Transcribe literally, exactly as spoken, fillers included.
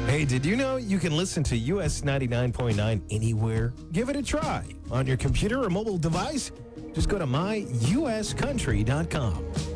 Hey, did you know you can listen to U S ninety-nine point nine anywhere? Give it a try on your computer or mobile device. Just go to my u s country dot com.